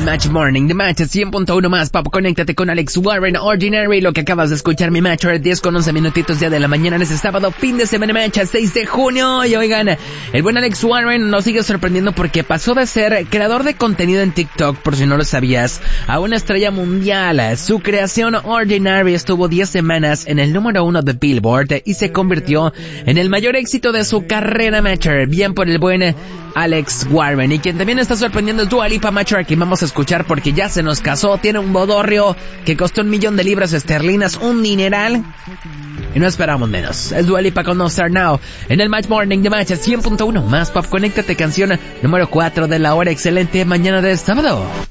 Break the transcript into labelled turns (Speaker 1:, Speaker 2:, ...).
Speaker 1: Match Morning, The Match 100.1 más pop. Conéctate con Alex Warren, Ordinary. Lo que acabas de escuchar, mi Match, 10 con 11 minutitos día de la mañana en este sábado, fin de semana, Match, 6 de junio. Y oigan, el buen Alex Warren nos sigue sorprendiendo porque pasó de ser creador de contenido en TikTok, por si no lo sabías, a una estrella mundial. Su creación Ordinary estuvo 10 semanas en el número 1 de Billboard y se convirtió en el mayor éxito de su carrera, Matcher. Bien por el buen Alex Warren. Y quien también está sorprendiendo es Dua Lipa, Matcher, a quien vamos a escuchar porque ya se nos casó. Tiene un bodorrio que costó 1 millón de libras esterlinas, un dineral, y no esperamos menos. Es Dua Lipa con No Start Now en el Match Morning de Match 100.1 más pop. Conéctate, canción número 4 de la hora. Excelente mañana de sábado.